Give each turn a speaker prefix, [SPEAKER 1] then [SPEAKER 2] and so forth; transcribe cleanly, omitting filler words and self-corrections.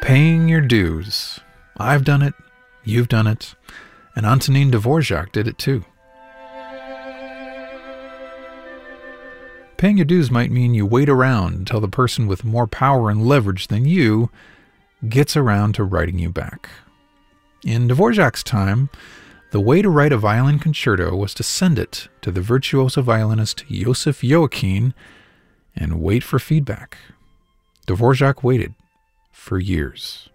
[SPEAKER 1] Paying your dues. I've done it, you've done it, and Antonin Dvorak did it too. Paying your dues might mean you wait around until the person with more power and leverage than you gets around to writing you back. In Dvorak's time, the way to write a violin concerto was to send it to the virtuoso violinist Josef Joachim and wait for feedback. Dvorak waited for years.